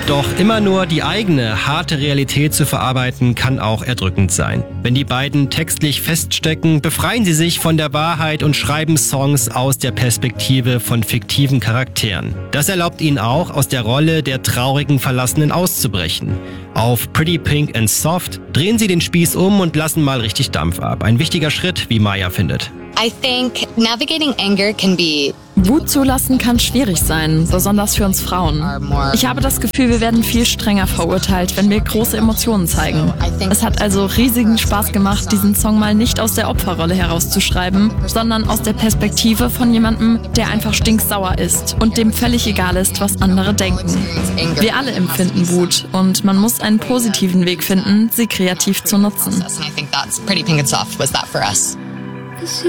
Doch immer nur die eigene, harte Realität zu verarbeiten, kann auch erdrückend sein. Wenn die beiden textlich feststecken, befreien sie sich von der Wahrheit und schreiben Songs aus der Perspektive von fiktiven Charakteren. Das erlaubt ihnen auch, aus der Rolle der traurigen Verlassenen auszubrechen. Auf Pretty Pink and Soft drehen sie den Spieß um und lassen mal richtig Dampf ab. Ein wichtiger Schritt, wie Maya findet. I think navigating anger can be Wut zulassen kann schwierig sein, besonders für uns Frauen. Ich habe das Gefühl, wir werden viel strenger verurteilt, wenn wir große Emotionen zeigen. Es hat also riesigen Spaß gemacht, diesen Song mal nicht aus der Opferrolle herauszuschreiben, sondern aus der Perspektive von jemandem, der einfach stinksauer ist und dem völlig egal ist, was andere denken. Wir alle empfinden Wut und man muss einen positiven Weg finden, sie kreativ zu nutzen. and I think that's Pretty Pink and Soft was that for us.